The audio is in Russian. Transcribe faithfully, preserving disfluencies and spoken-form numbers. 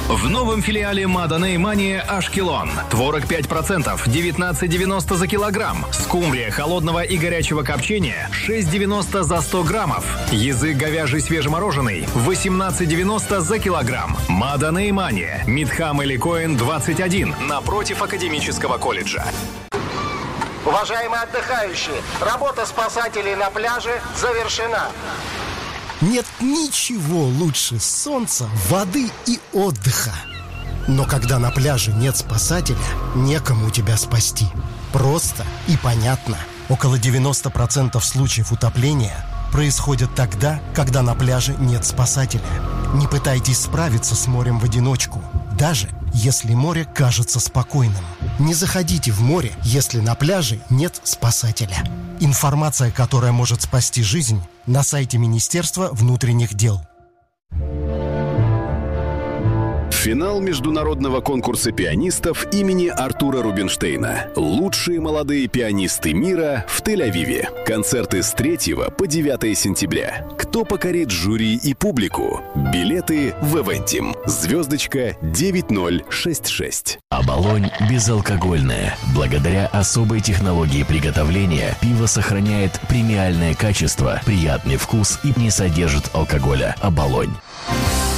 В новом филиале Маданей Мания Ашкелон. Творог пять процентов, девятнадцать девяносто за килограмм. Скумбрия холодного и горячего копчения шесть девяносто за сто граммов. Язык говяжий свежемороженый восемнадцать девяносто за килограмм. Маданей Мания. Мидхам или Коэн двадцать один напротив Академического колледжа. Уважаемые отдыхающие, работа спасателей на пляже завершена. Нет ничего лучше солнца, воды и отдыха. Но когда на пляже нет спасателя, некому тебя спасти. Просто и понятно. Около девяносто процентов случаев утопления происходят тогда, когда на пляже нет спасателя. Не пытайтесь справиться с морем в одиночку, даже если море кажется спокойным. Не заходите в море, если на пляже нет спасателя. Информация, которая может спасти жизнь, на сайте Министерства внутренних дел. Финал международного конкурса пианистов имени Артура Рубинштейна. Лучшие молодые пианисты мира в Тель-Авиве. Концерты с третьего по девятое сентября. Кто покорит жюри и публику? Билеты в Эвентим. Звездочка девять ноль шесть шесть. Оболонь безалкогольная. Благодаря особой технологии приготовления пиво сохраняет премиальное качество, приятный вкус и не содержит алкоголя. Оболонь.